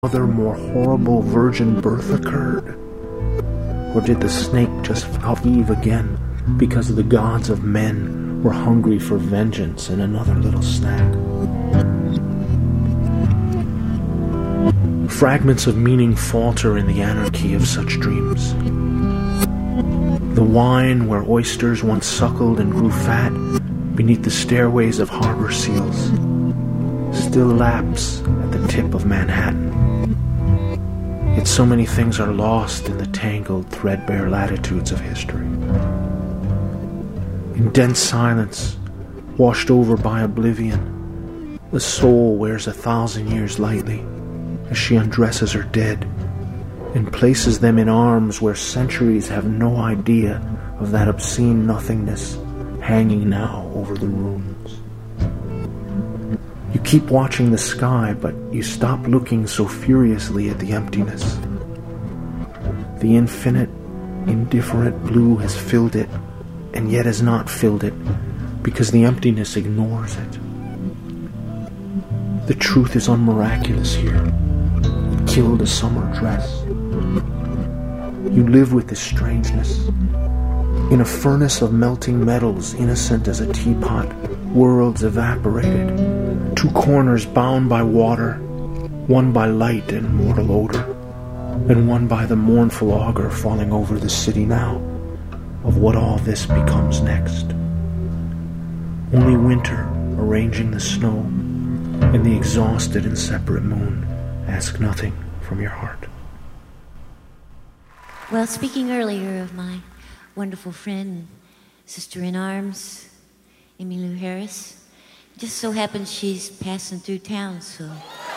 other more horrible virgin birth occurred? Or did the snake just Eve again because the gods of men were hungry for vengeance and another little snack? Fragments of meaning falter in the anarchy of such dreams. The wine where oysters once suckled and grew fat beneath the stairways of harbor seals still laps at the tip of Manhattan. Yet so many things are lost in the tangled, threadbare latitudes of history. In dense silence, washed over by oblivion, the soul wears 1,000 years lightly as she undresses her dead and places them in arms where centuries have no idea of that obscene nothingness hanging now over the ruins. You keep watching the sky, but you stop looking so furiously at the emptiness. The infinite, indifferent blue has filled it, and yet has not filled it, because the emptiness ignores it. The truth is unmiraculous here. It killed a summer dress. You live with this strangeness. In a furnace of melting metals, innocent as a teapot, worlds evaporated. 2 corners bound by water, one by light and mortal odor, and one by the mournful augur falling over the city now of what all this becomes next. Only winter arranging the snow and the exhausted and separate moon ask nothing from your heart. Well, speaking earlier of my wonderful friend, sister in arms, Emmylou Harris, just so happens she's passing through town, so